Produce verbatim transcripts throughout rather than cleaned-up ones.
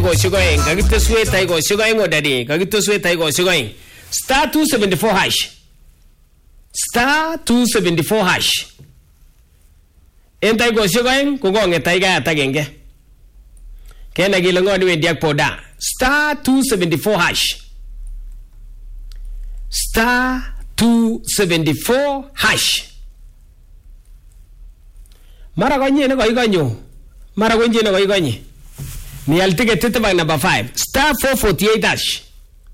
go sugar kagito sweet ay go sugar ngo daddy kagito sweet ay go sugar star two seventy-four hash star two seventy-four hash entay go sugar ko go ngetay ga tagenge kena gilongo ni wendiak poda star two seventy-four hash star two seventy-four hash mara gonye ne go igonyo mara gonje ne go igonye ni al ticket tete number five star four forty-eight hash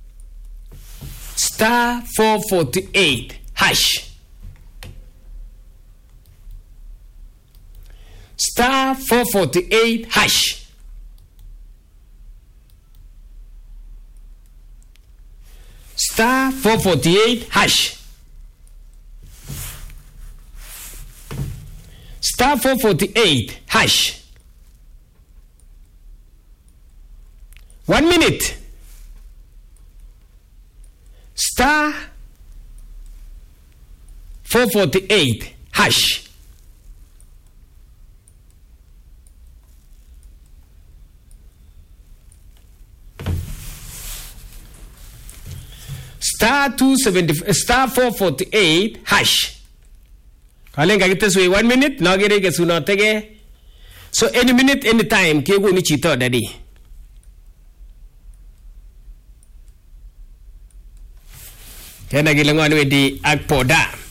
star four forty-eight hash star four forty-eight hash star four forty-eight hash star four forty-eight hash one minute star four forty-eight hash star two seventy star four forty-eight hash kalenga kiteswe one minute nagere ke sunotege so any minute any time kego ni chito daddy kena gilengwa ni wedi akpoda